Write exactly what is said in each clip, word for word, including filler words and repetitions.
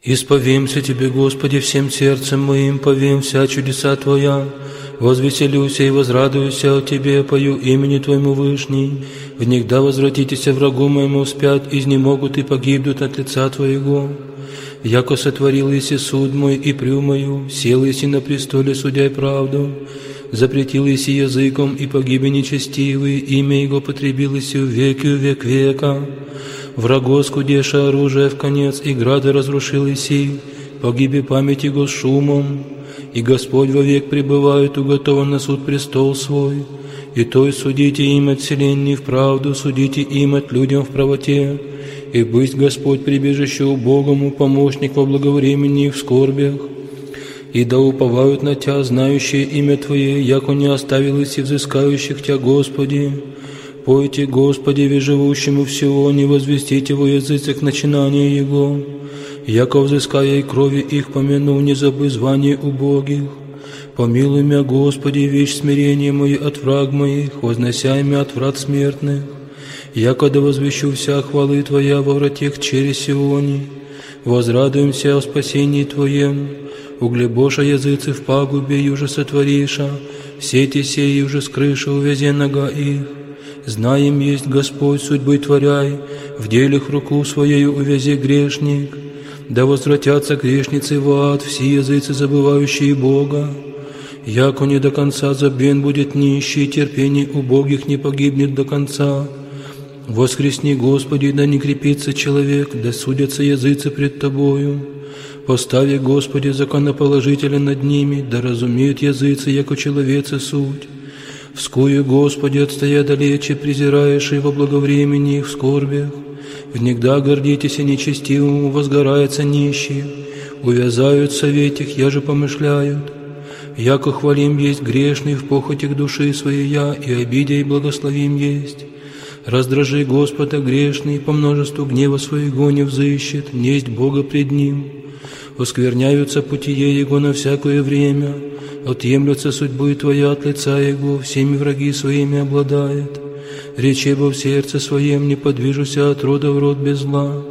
Исповемся Тебе, Господи, всем сердцем моим, повем вся чудеса Твоя. Возвеселюся и возрадуюся о Тебе, пою имени Твоему Вышний. Внегда возвратитесь врагу моему вспять, изнемогут и погибнут от лица Твоего. Яко сотворил еси суд мой и прю мою, сел еси на престоле, судяй правду. Запретил еси языком, и погибли нечестивые, имя Его потребил еси в веки в век века. Врагу скудеша оружие в конец, и грады разрушил еси, погиби память Его с шумом. И Господь вовек пребывает, уготован на суд престол свой. И той судите им от вселенной в правду, судите им от людям в правоте. И быть Господь прибежище убогому, помощник во благовремени и в скорбях. И да уповают на Тя, знающие имя Твое, яко не оставил и взыскающих Тя, Господи. Пойте, Господи, ви живущему в Сионе, возвестите во языцах начинания Его. Яко взыская и крови их помяну, не забы звание убогих. Помилуй мя, Господи, вещь смирение мое от враг моих, вознося имя от врат смертных. Яко да возвещу вся хвалы Твоя во вратех через Сионе. Возрадуемся о спасении Твоем. Углебоша языцы в пагубе, юже сотвориша, сети сеи уже с крыши увязе нога их. Знаем есть Господь судьбы творяй, в делях руку своею увязе грешник. Да возвратятся грешницы в ад, все языцы, забывающие Бога. Яко не до конца забвен будет нищий, терпение убогих не погибнет до конца. Воскресни, Господи, да не крепится человек, да судятся языцы пред Тобою. Постави, Господи, законоположителя над ними, да разумеют языцы, яко человецы суть. Вскую, Господи, отстоя далече, презираешь и во благовремени их в скорбях. Внегда гордитесь и нечестивому, возгорается нищий. Увязают в советях, я же помышляют. Яко хвалим есть грешный в похотях души своей я, и обидя и благословим есть. Раздражи Господа грешный, по множеству гнева своего не взыщет, несть Бога пред Ним. Оскверняются путие Его на всякое время, отъемлются судьбы Твоя от лица Его, всеми враги своими обладает. Рече бо в сердце своем, не подвижуся от рода в род без зла.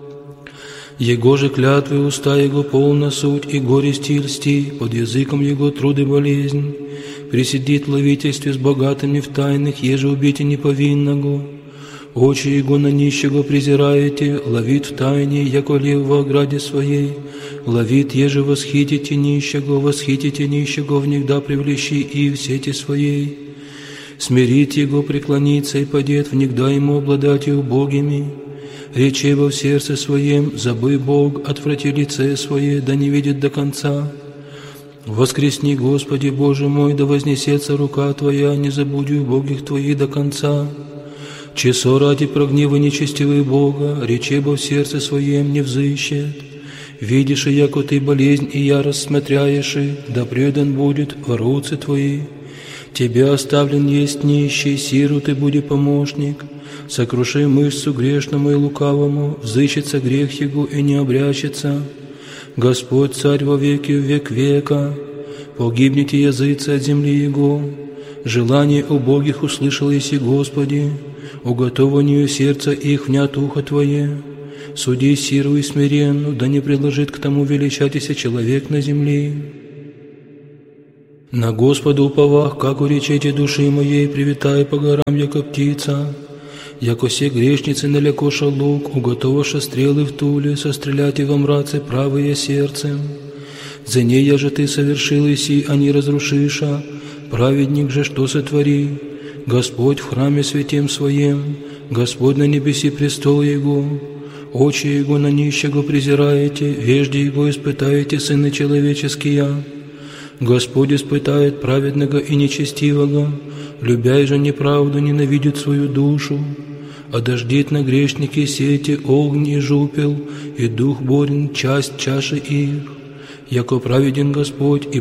Его же клятвы уста Его полна суть, и горести и льсти, под языком Его труд и болезнь. Присидит в ловительстве с богатыми в тайных, еже убейте неповинного. Очи Его на нищего презираете, ловит в тайне, яко лев во ограде своей. Ловит, еже восхитите нищего, восхитите нищего, внегда привлечи и в сети своей. Смирить Его, преклониться и падет, внегда Ему обладать и убогими. Рече во в сердце своем, забы Бог, отврати лице свое, да не видит до конца. Воскресни, Господи, Боже мой, да вознесется рука Твоя, не забуди убогих Твоих до конца. Чесо ради прогнева нечестивый Бога, рече во в сердце своем не взыщет. Видишь, и яко Ты болезнь и ярость смотряешь, да предан будет в руцы Твои. Тебе оставлен есть нищий, сиру Ты буди помощник. Сокруши мышцу грешному и лукавому, взыщется грех Его и не обрящется. Господь Царь во веки в век века, погибнете языцы от земли Его. Желание убогих услышал еси, Господи, уготованию сердца их внят ухо Твое. Суди сиру и смиренну, да не предложит к тому величатися человек на земле. На Господа уповах, как уречете души моей, привитай по горам, яко птица. Яко все грешницы налекоша лук, уготоваша стрелы в туле, состреляйте во мраце правые сердцем. За ней я же Ты совершил еси, а не разрушиша. Праведник же что сотвори? Господь в храме святем своем, Господь на небеси престол Его. Очи Его на нищего презираете, вежди Его испытаете, сыны человеческие. Господь испытает праведного и нечестивого, любя же неправду, ненавидит свою душу. Одождит на грешники сети огонь и жупел, и дух борен часть чаши их. Яко праведен Господь и